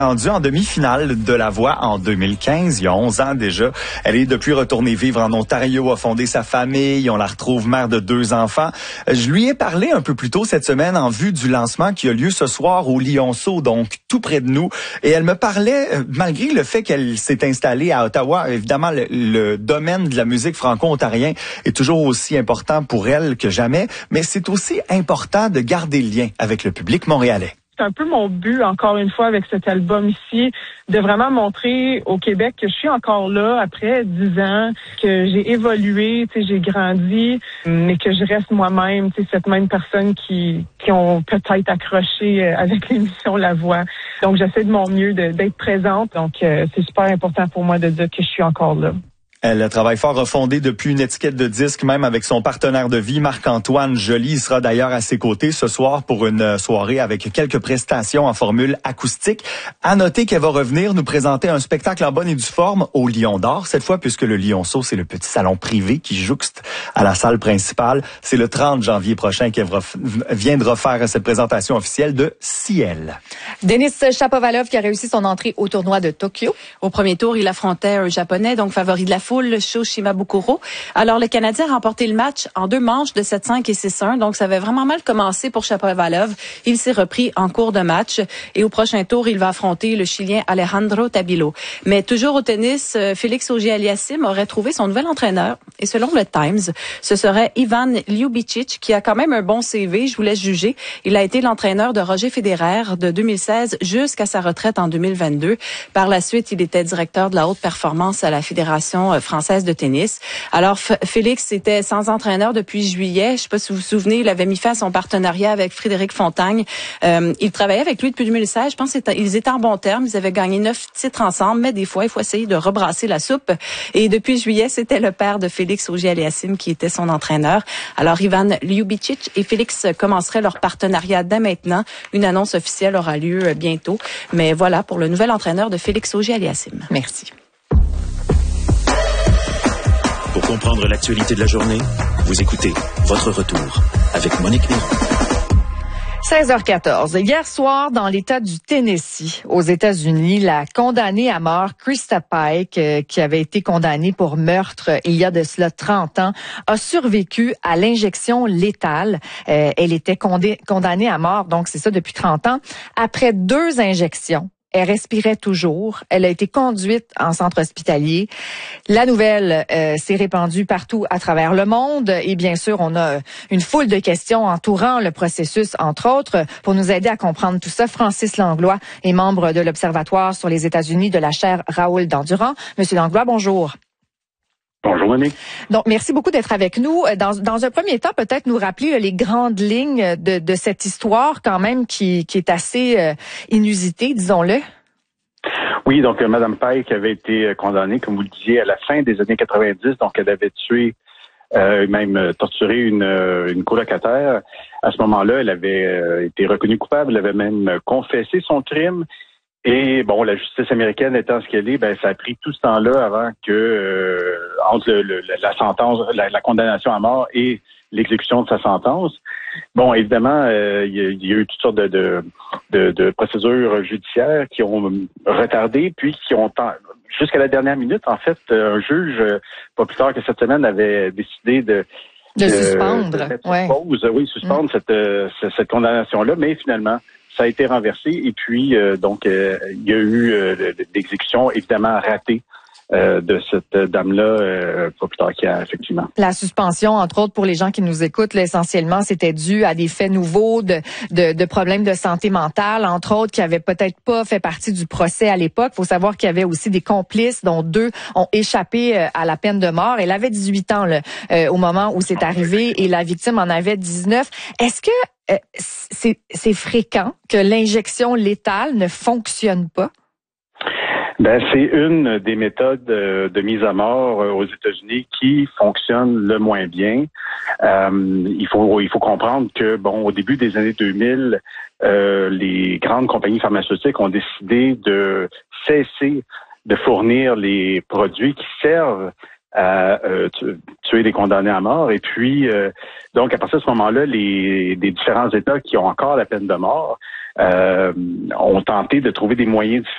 Rendue en demi-finale de La Voix en 2015, il y a 11 ans déjà. Elle est depuis retournée vivre en Ontario, a fondé sa famille. On la retrouve mère de 2 enfants. Je lui ai parlé un peu plus tôt cette semaine en vue du lancement qui a lieu ce soir au Lionceau, donc tout près de nous. Et elle me parlait, malgré le fait qu'elle s'est installée à Ottawa, évidemment le domaine de la musique franco-ontarien est toujours aussi important pour elle que jamais, mais c'est aussi important de garder le lien avec le public montréalais. C'est un peu mon but, encore une fois, avec cet album ici, de vraiment montrer au Québec que je suis encore là après 10 ans, que j'ai évolué, j'ai grandi, mais que je reste moi-même, cette même personne qui ont peut-être accroché avec l'émission La Voix. Donc, j'essaie de mon mieux d'être présente. Donc, c'est super important pour moi de dire que je suis encore là. Elle travaille fort, a fondé depuis une étiquette de disque, même avec son partenaire de vie, Marc-Antoine Joly. Il sera d'ailleurs à ses côtés ce soir pour une soirée avec quelques prestations en formule acoustique. À noter qu'elle va revenir nous présenter un spectacle en bonne et due forme au Lion d'Or, cette fois puisque le Lionceau, c'est le petit salon privé qui jouxte à la salle principale. C'est le 30 janvier prochain qu'elle viendra faire cette présentation officielle de Ciel. Denis Shapovalov qui a réussi son entrée au tournoi de Tokyo. Au premier tour, il affrontait un Japonais, donc favori de la foule, Sho Shimabukuro. Alors, le Canadien a remporté le match en 2 manches de 7-5 et 6-1. Donc, ça avait vraiment mal commencé pour Shapovalov. Il s'est repris en cours de match. Et au prochain tour, il va affronter le Chilien Alejandro Tabilo. Mais toujours au tennis, Félix Auger-Aliassime aurait trouvé son nouvel entraîneur. Et selon le Times, ce serait Ivan Ljubicic, qui a quand même un bon CV. Je vous laisse juger. Il a été l'entraîneur de Roger Federer de 2016 jusqu'à sa retraite en 2022. Par la suite, il était directeur de la haute performance à la Fédération française de tennis. Alors, Félix était sans entraîneur depuis juillet. Je ne sais pas si vous vous souvenez, il avait mis fin à son partenariat avec Frédéric Fontagne. Il travaillait avec lui depuis 2016. Je pense qu'ils étaient en bons termes. Ils avaient gagné 9 titres ensemble, mais des fois, il faut essayer de rebrasser la soupe. Et depuis juillet, c'était le père de Félix Auger-Aliassime qui était son entraîneur. Alors, Ivan Ljubicic et Félix commenceraient leur partenariat dès maintenant. Une annonce officielle aura lieu bientôt. Mais voilà pour le nouvel entraîneur de Félix Auger-Aliassime. Merci. Pour comprendre l'actualité de la journée, vous écoutez Votre Retour avec Monique Néron. 16h14. Hier soir, dans l'État du Tennessee, aux États-Unis, la condamnée à mort, Krista Pike, qui avait été condamnée pour meurtre il y a de cela 30 ans, a survécu à l'injection létale. Elle était condamnée à mort, donc c'est ça, depuis 30 ans. Après 2 injections, elle respirait toujours. Elle a été conduite en centre hospitalier. La nouvelle s'est répandue partout à travers le monde. Et bien sûr, on a une foule de questions entourant le processus, entre autres. Pour nous aider à comprendre tout ça, Francis Langlois est membre de l'Observatoire sur les États-Unis de la chaire Raoul Dandurand. Monsieur Langlois, bonjour. Bonjour, Monique. Donc, merci beaucoup d'être avec nous. Dans un premier temps, peut-être nous rappeler les grandes lignes de cette histoire quand même qui est assez inusitée, disons-le. Oui, donc Mme Pike avait été condamnée, comme vous le disiez, à la fin des années 90. Donc, elle avait tué, même torturé une colocataire. À ce moment-là, elle avait été reconnue coupable. Elle avait même confessé son crime. Et bon, la justice américaine étant ce qu'elle est, ça a pris tout ce temps-là avant que entre la sentence, la condamnation à mort et l'exécution de sa sentence. Bon, évidemment, il y a eu toutes sortes de procédures judiciaires qui ont retardé, puis qui ont jusqu'à la dernière minute, en fait, un juge, pas plus tard que cette semaine, avait décidé de suspendre, suspendre cette condamnation-là, mais finalement, ça a été renversé et puis donc il y a eu l'exécution évidemment ratée de cette dame-là pas plus tard qu'hier, effectivement. La suspension, entre autres, pour les gens qui nous écoutent, là, essentiellement, c'était dû à des faits nouveaux de problèmes de santé mentale, entre autres, qui avaient peut-être pas fait partie du procès à l'époque. Il faut savoir qu'il y avait aussi des complices, dont 2 ont échappé à la peine de mort. Elle avait 18 ans là, au moment où c'est arrivé et la victime en avait 19. Est-ce que c'est fréquent que l'injection létale ne fonctionne pas? C'est une des méthodes de mise à mort aux États-Unis qui fonctionne le moins bien. Il faut comprendre que au début des années 2000, les grandes compagnies pharmaceutiques ont décidé de cesser de fournir les produits qui servent à tuer des condamnés à mort. Et puis, donc, à partir de ce moment-là, des différents États qui ont encore la peine de mort ont tenté de trouver des moyens